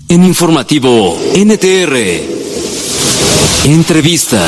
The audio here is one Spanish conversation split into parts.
En Informativo NTR, entrevista.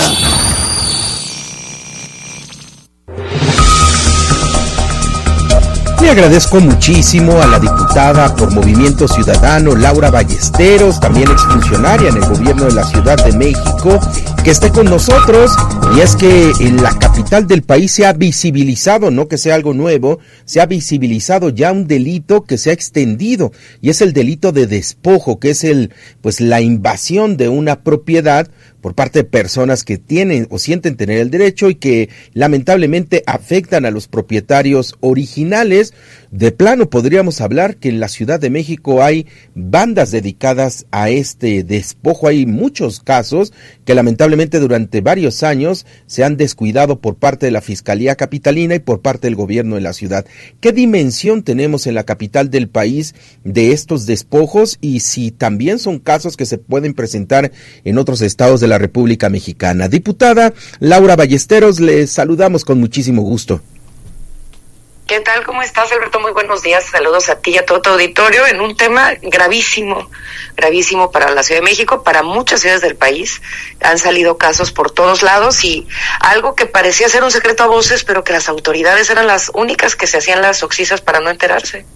Le agradezco muchísimo a la diputada por Movimiento Ciudadano, Laura Ballesteros, también exfuncionaria en el gobierno de la Ciudad de México, que esté con nosotros. Y es que en la capital del país se ha visibilizado, no que sea algo nuevo, se ha visibilizado ya un delito que se ha extendido, y es el delito de despojo, que es la invasión de una propiedad por parte de personas que tienen o sienten tener el derecho y que lamentablemente afectan a los propietarios originales. De plano podríamos hablar que en la Ciudad de México hay bandas dedicadas a este despojo. Hay muchos casos que lamentablemente durante varios años se han descuidado por parte de la Fiscalía Capitalina y por parte del gobierno de la ciudad. ¿Qué dimensión tenemos en la capital del país de estos despojos y si también son casos que se pueden presentar en otros estados de la República Mexicana? Diputada Laura Ballesteros, le saludamos con muchísimo gusto. ¿Qué tal? ¿Cómo estás, Alberto? Muy buenos días. Saludos a ti y a todo tu auditorio en un tema gravísimo para la Ciudad de México, para muchas ciudades del país. Han salido casos por todos lados y algo que parecía ser un secreto a voces, pero que las autoridades eran las únicas que se hacían las oxisas para no enterarse.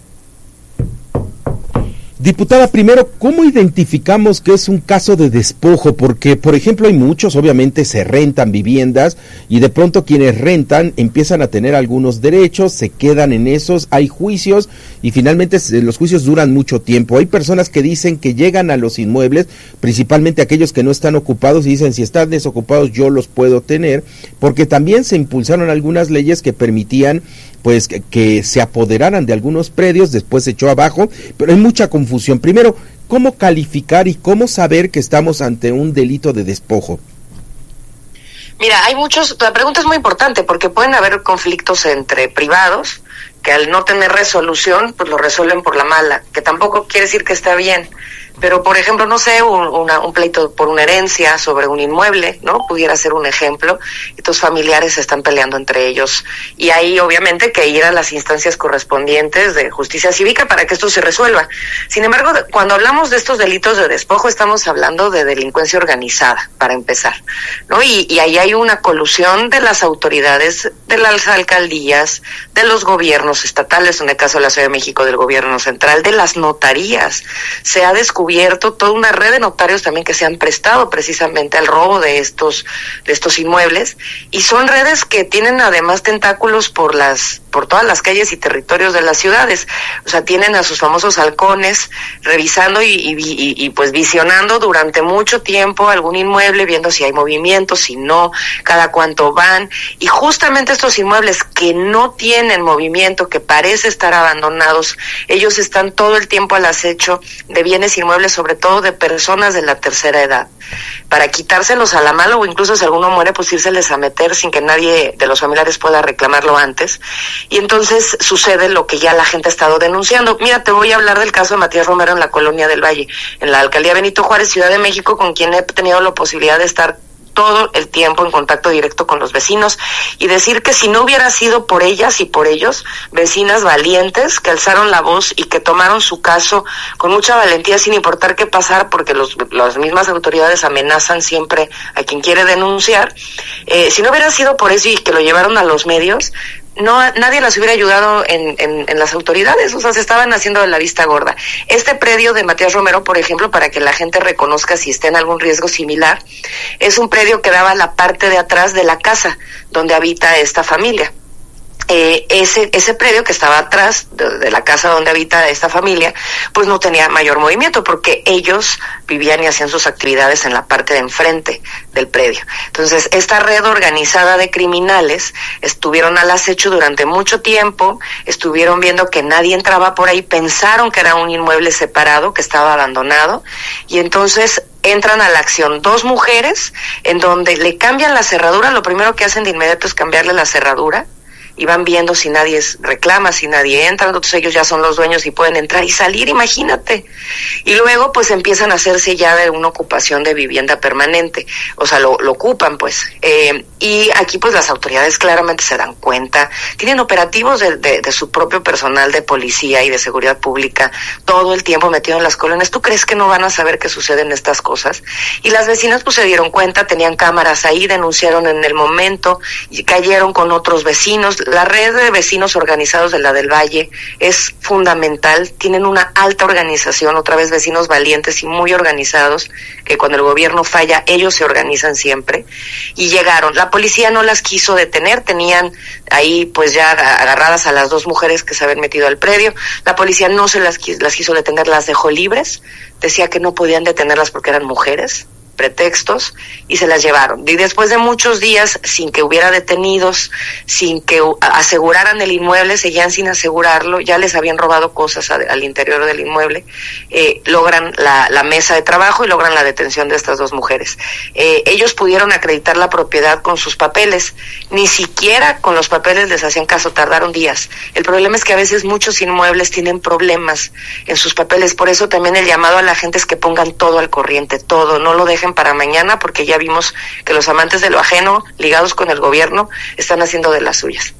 Diputada, primero, ¿cómo identificamos que es un caso de despojo? Porque, por ejemplo, hay muchos, obviamente se rentan viviendas y de pronto quienes rentan empiezan a tener algunos derechos, se quedan en esos, hay juicios y finalmente los juicios duran mucho tiempo. Hay personas que dicen que llegan a los inmuebles, principalmente aquellos que no están ocupados, y dicen si están desocupados yo los puedo tener, porque también se impulsaron algunas leyes que permitían pues que se apoderaran de algunos predios, después se echó abajo, pero hay mucha confusión. Primero, ¿cómo calificar y cómo saber que estamos ante un delito de despojo? Mira, la pregunta es muy importante porque pueden haber conflictos entre privados que al no tener resolución, pues lo resuelven por la mala, que tampoco quiere decir que está bien. Pero, por ejemplo, no sé, un pleito por una herencia sobre un inmueble, ¿no? Pudiera ser un ejemplo, y tus familiares se están peleando entre ellos. Y ahí, obviamente, que ir a las instancias correspondientes de justicia cívica para que esto se resuelva. Sin embargo, cuando hablamos de estos delitos de despojo, estamos hablando de delincuencia organizada, para empezar, ¿no? Y ahí hay una colusión de las autoridades, de las alcaldías, de los gobiernos estatales, en el caso de la Ciudad de México, del gobierno central, de las notarías. Se ha descubierto toda una red de notarios también que se han prestado precisamente al robo de estos inmuebles, y son redes que tienen además tentáculos por todas las calles y territorios de las ciudades. O sea, tienen a sus famosos halcones revisando y pues visionando durante mucho tiempo algún inmueble, viendo si hay movimiento, si no, cada cuánto van, y justamente estos inmuebles que no tienen movimiento, que parece estar abandonados, ellos están todo el tiempo al acecho de bienes inmuebles, sobre todo de personas de la tercera edad, para quitárselos a la mala, o incluso si alguno muere, pues írseles a meter sin que nadie de los familiares pueda reclamarlo antes. Y entonces sucede lo que ya la gente ha estado denunciando. Mira, te voy a hablar del caso de Matías Romero en la Colonia del Valle, en la alcaldía Benito Juárez, Ciudad de México, con quien he tenido la posibilidad de estar todo el tiempo en contacto directo con los vecinos, y decir que si no hubiera sido por ellas y por ellos, vecinas valientes que alzaron la voz y que tomaron su caso con mucha valentía sin importar qué pasara, porque las mismas autoridades amenazan siempre a quien quiere denunciar, si no hubiera sido por eso y que lo llevaron a los medios, nadie las hubiera ayudado en las autoridades. O sea, se estaban haciendo de la vista gorda. Este predio de Matías Romero, por ejemplo, para que la gente reconozca si está en algún riesgo similar, es un predio que daba la parte de atrás de la casa donde habita esta familia. Ese predio que estaba atrás de la casa donde habita esta familia, pues no tenía mayor movimiento porque ellos vivían y hacían sus actividades en la parte de enfrente del predio. Entonces, esta red organizada de criminales estuvieron al acecho durante mucho tiempo, estuvieron viendo que nadie entraba por ahí, pensaron que era un inmueble separado, que estaba abandonado, y entonces entran a la acción 2 mujeres en donde le cambian la cerradura. Lo primero que hacen de inmediato es cambiarle la cerradura y van viendo si nadie reclama, si nadie entra, entonces ellos ya son los dueños y pueden entrar y salir, imagínate. Y luego pues empiezan a hacerse ya de una ocupación de vivienda permanente, o sea, lo ocupan pues. Y aquí pues las autoridades claramente se dan cuenta, tienen operativos de su propio personal de policía y de seguridad pública todo el tiempo metido en las colonias. ¿Tú crees que no van a saber que suceden estas cosas? Y las vecinas pues se dieron cuenta, tenían cámaras ahí, denunciaron en el momento, y cayeron con otros vecinos. La red de vecinos organizados de la del Valle es fundamental, tienen una alta organización, otra vez vecinos valientes y muy organizados, que cuando el gobierno falla, ellos se organizan siempre, y llegaron. La policía no las quiso detener, tenían ahí pues ya agarradas a las dos mujeres que se habían metido al predio. La policía no se las quiso detener, las dejó libres, decía que no podían detenerlas porque eran mujeres, pretextos, y se las llevaron. Y después de muchos días, sin que hubiera detenidos, sin que aseguraran el inmueble, seguían sin asegurarlo, ya les habían robado cosas al interior del inmueble, logran la mesa de trabajo y logran la detención de estas dos mujeres. Ellos pudieron acreditar la propiedad con sus papeles, ni siquiera con los papeles les hacían caso, tardaron días. El problema es que a veces muchos inmuebles tienen problemas en sus papeles, por eso también el llamado a la gente es que pongan todo al corriente, todo, no lo dejen para mañana, porque ya vimos que los amantes de lo ajeno, ligados con el gobierno, están haciendo de las suyas.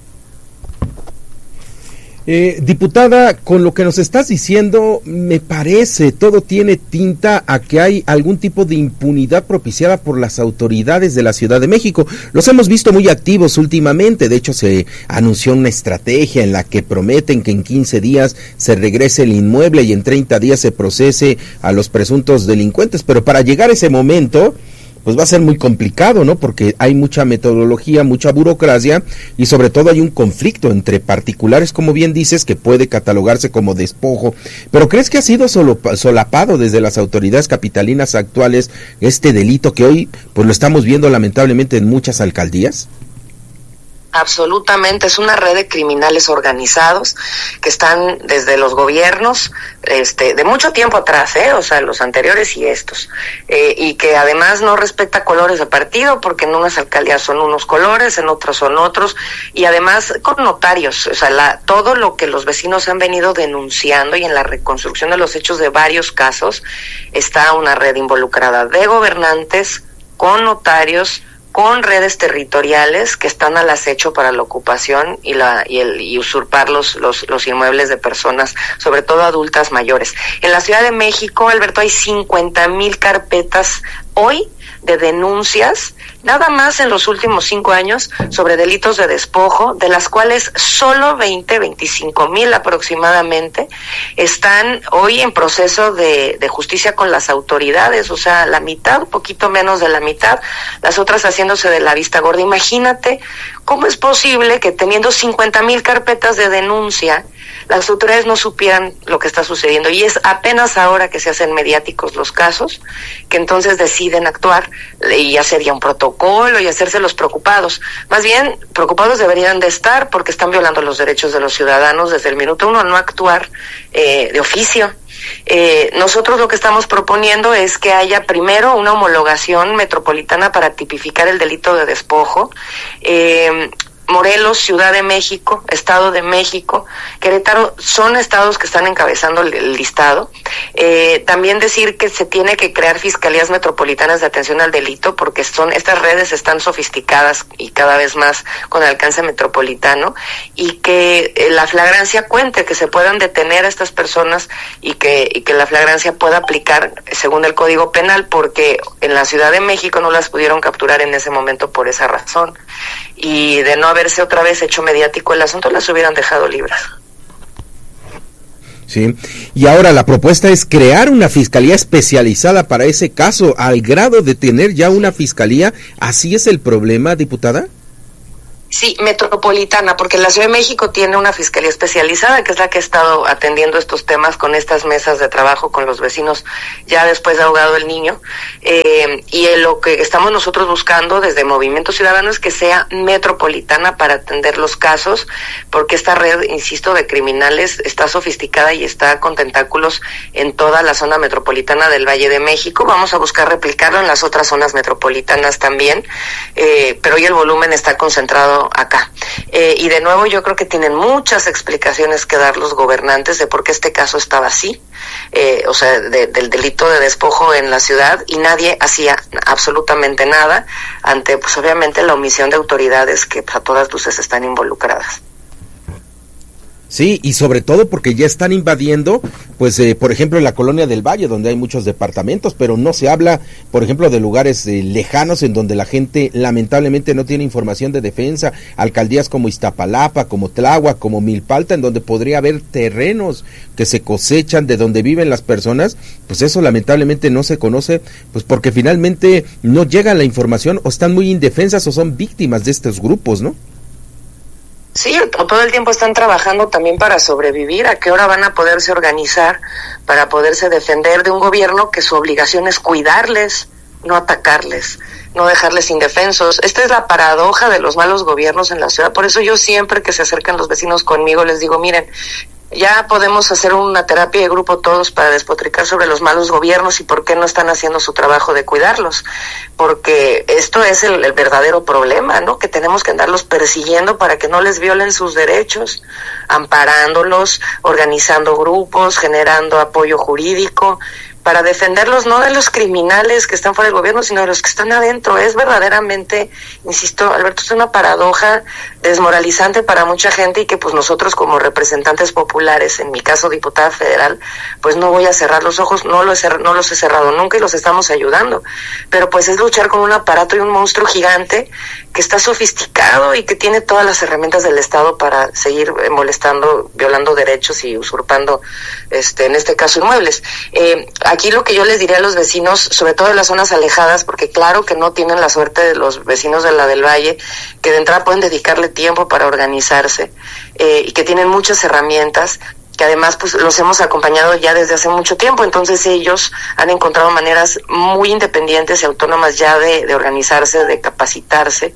Diputada, con lo que nos estás diciendo, me parece, todo tiene tinta a que hay algún tipo de impunidad propiciada por las autoridades de la Ciudad de México. Los hemos visto muy activos últimamente, de hecho se anunció una estrategia en la que prometen que en 15 días se regrese el inmueble y en 30 días se procese a los presuntos delincuentes, pero para llegar a ese momento pues va a ser muy complicado, ¿no? Porque hay mucha metodología, mucha burocracia y sobre todo hay un conflicto entre particulares, como bien dices, que puede catalogarse como despojo. ¿Pero crees que ha sido solapado desde las autoridades capitalinas actuales este delito que hoy pues lo estamos viendo lamentablemente en muchas alcaldías? Absolutamente, es una red de criminales organizados que están desde los gobiernos de mucho tiempo atrás, o sea, los anteriores y estos, y que además no respeta colores de partido, porque en unas alcaldías son unos colores, en otras son otros, y además con notarios, o sea, todo lo que los vecinos han venido denunciando, y en la reconstrucción de los hechos de varios casos está una red involucrada de gobernantes con notarios, con redes territoriales que están al acecho para la ocupación y usurpar los inmuebles de personas, sobre todo adultas mayores. En la Ciudad de México, Alberto, hay 50,000 carpetas hoy de denuncias, nada más en los últimos 5 años, sobre delitos de despojo, de las cuales solo 25,000 aproximadamente están hoy en proceso de justicia con las autoridades, o sea, la mitad, un poquito menos de la mitad, las otras haciéndose de la vista gorda. Imagínate cómo es posible que teniendo 50,000 carpetas de denuncia, las autoridades no supieran lo que está sucediendo, y es apenas ahora que se hacen mediáticos los casos, que entonces deciden actuar y hacer ya un protocolo y hacerse los preocupados. Más bien, preocupados deberían de estar porque están violando los derechos de los ciudadanos desde el minuto uno, no actuar de oficio. Nosotros lo que estamos proponiendo es que haya primero una homologación metropolitana para tipificar el delito de despojo. Morelos, Ciudad de México, Estado de México, Querétaro son estados que están encabezando el listado. También decir que se tiene que crear fiscalías metropolitanas de atención al delito, porque estas redes están sofisticadas y cada vez más con alcance metropolitano, y que la flagrancia cuente, que se puedan detener a estas personas y que la flagrancia pueda aplicar según el Código Penal, porque en la Ciudad de México no las pudieron capturar en ese momento por esa razón, y de no haberse otra vez hecho mediático el asunto, las hubieran dejado libres. Sí, y ahora la propuesta es crear una fiscalía especializada para ese caso, al grado de tener ya una fiscalía. ¿Así es el problema, diputada? Sí, metropolitana, porque la Ciudad de México tiene una fiscalía especializada, que es la que ha estado atendiendo estos temas con estas mesas de trabajo con los vecinos ya después de ahogado el niño, y lo que estamos nosotros buscando desde Movimiento Ciudadano es que sea metropolitana para atender los casos, porque esta red, insisto, de criminales está sofisticada y está con tentáculos en toda la zona metropolitana del Valle de México. Vamos a buscar replicarlo en las otras zonas metropolitanas también, pero hoy el volumen está concentrado sucediendo acá. Y de nuevo yo creo que tienen muchas explicaciones que dar los gobernantes de por qué este caso estaba así, o sea, del delito de despojo en la ciudad, y nadie hacía absolutamente nada ante, pues obviamente, la omisión de autoridades que pues, a todas luces están involucradas. Sí, y sobre todo porque ya están invadiendo, pues, por ejemplo, en la Colonia del Valle, donde hay muchos departamentos, pero no se habla, por ejemplo, de lugares lejanos en donde la gente lamentablemente no tiene información de defensa, alcaldías como Iztapalapa, como Tláhuac, como Milpalta, en donde podría haber terrenos que se cosechan de donde viven las personas, pues eso lamentablemente no se conoce, pues porque finalmente no llega la información, o están muy indefensas o son víctimas de estos grupos, ¿no? Sí, todo el tiempo están trabajando también para sobrevivir. ¿A qué hora van a poderse organizar para poderse defender de un gobierno que su obligación es cuidarles, no atacarles, no dejarles indefensos? Esta es la paradoja de los malos gobiernos en la ciudad. Por eso yo siempre que se acercan los vecinos conmigo les digo, miren, ya podemos hacer una terapia de grupo todos para despotricar sobre los malos gobiernos y por qué no están haciendo su trabajo de cuidarlos, porque esto es el verdadero problema, ¿no? Que tenemos que andarlos persiguiendo para que no les violen sus derechos, amparándolos, organizando grupos, generando apoyo jurídico, para defenderlos no de los criminales que están fuera del gobierno, sino de los que están adentro. Es verdaderamente, insisto, Alberto, es una paradoja desmoralizante para mucha gente y que pues nosotros como representantes populares, en mi caso diputada federal, pues no voy a cerrar los ojos, no los he cerrado nunca y los estamos ayudando. Pero pues es luchar con un aparato y un monstruo gigante que está sofisticado y que tiene todas las herramientas del Estado para seguir molestando, violando derechos y usurpando, en este caso, inmuebles. Aquí lo que yo les diría a los vecinos, sobre todo en las zonas alejadas, porque claro que no tienen la suerte de los vecinos de la del Valle, que de entrada pueden dedicarle tiempo para organizarse, y que tienen muchas herramientas, que además pues los hemos acompañado ya desde hace mucho tiempo, entonces ellos han encontrado maneras muy independientes y autónomas ya de organizarse, de capacitarse,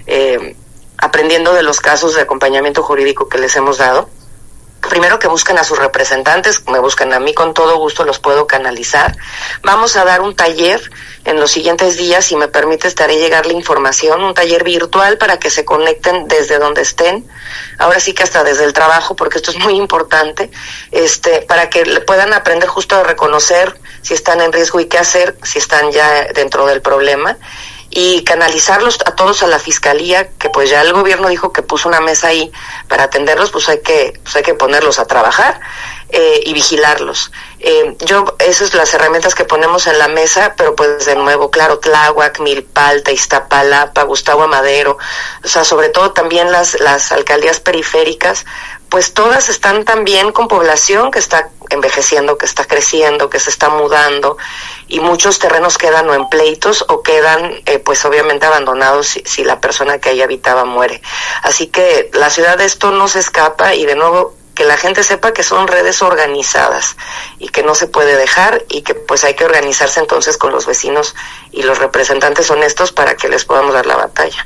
aprendiendo de los casos de acompañamiento jurídico que les hemos dado. Primero que busquen a sus representantes, me buscan a mí, con todo gusto los puedo canalizar. Vamos a dar un taller en los siguientes días, si me permite estaré llegarle información, un taller virtual para que se conecten desde donde estén, ahora sí que hasta desde el trabajo, porque esto es muy importante, para que puedan aprender justo a reconocer si están en riesgo y qué hacer si están ya dentro del problema, y canalizarlos a todos a la fiscalía, que pues ya el gobierno dijo que puso una mesa ahí para atenderlos, pues hay que ponerlos a trabajar y vigilarlos. Esas son las herramientas que ponemos en la mesa, pero pues de nuevo, claro, Tláhuac, Milpalta, Iztapalapa, Gustavo Amadero, o sea, sobre todo también las alcaldías periféricas, pues todas están también con población que está envejeciendo, que está creciendo, que se está mudando, y muchos terrenos quedan o en pleitos o quedan pues obviamente abandonados si la persona que ahí habitaba muere. Así que la ciudad de esto no se escapa, y de nuevo que la gente sepa que son redes organizadas y que no se puede dejar, y que pues hay que organizarse entonces con los vecinos y los representantes honestos para que les podamos dar la batalla.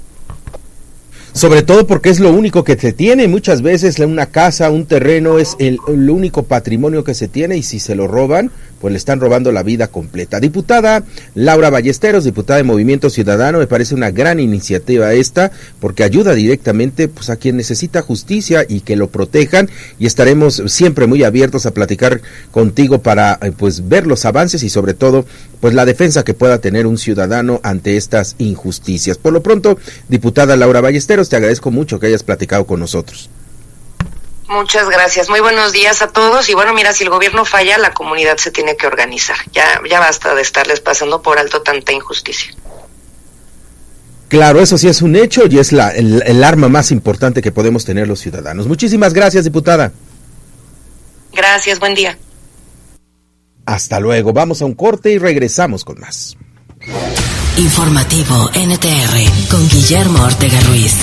Sobre todo porque es lo único que se tiene. Muchas veces una casa, un terreno es el único patrimonio que se tiene, y si se lo roban, pues le están robando la vida completa. Diputada Laura Ballesteros, diputada de Movimiento Ciudadano, me parece una gran iniciativa esta, porque ayuda directamente pues a quien necesita justicia y que lo protejan, y estaremos siempre muy abiertos a platicar contigo para pues ver los avances y sobre todo pues la defensa que pueda tener un ciudadano ante estas injusticias. Por lo pronto, diputada Laura Ballesteros, te agradezco mucho que hayas platicado con nosotros. Muchas gracias, muy buenos días a todos. Y bueno, mira, si el gobierno falla, la comunidad se tiene que organizar. Ya basta de estarles pasando por alto tanta injusticia. Claro, eso sí es un hecho, y es el arma más importante que podemos tener los ciudadanos. Muchísimas gracias, diputada. Gracias, buen día. Hasta luego, vamos a un corte y regresamos con más. Informativo NTR con Guillermo Ortega Ruiz.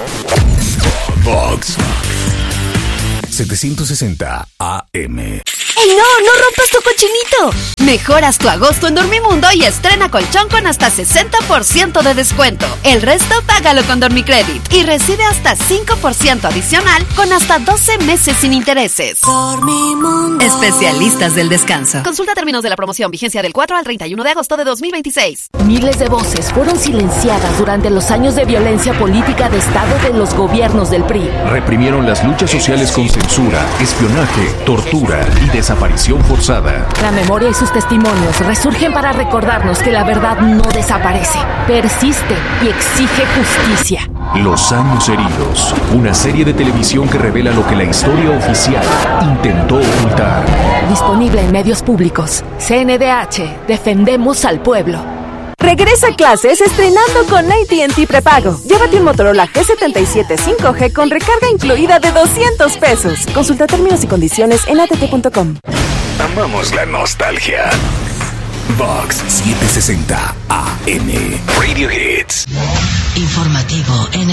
Vox 760 AM. ¡Ey, no! ¡No rompas tu cochinito! Mejoras tu agosto en Dormimundo y estrena colchón con hasta 60% de descuento. El resto págalo con Dormicredit y recibe hasta 5% adicional con hasta 12 meses sin intereses. Dormimundo. Especialistas del descanso. Consulta términos de la promoción. Vigencia del 4 al 31 de agosto de 2026. Miles de voces fueron silenciadas durante los años de violencia política de Estado de los gobiernos del PRI. Reprimieron las luchas sociales con censura, espionaje, tortura y desaparición forzada. La memoria y sus testimonios resurgen para recordarnos que la verdad no desaparece, persiste y exige justicia. Los años heridos, una serie de televisión que revela lo que la historia oficial intentó ocultar. Disponible en medios públicos. CNDH, defendemos al pueblo. Regresa a clases estrenando con AT&T Prepago. Llévate un Motorola G77 5G con recarga incluida de $200. Consulta términos y condiciones en att.com. Amamos la nostalgia. Vox 760 AM. Radio Hits. Informativo NTR.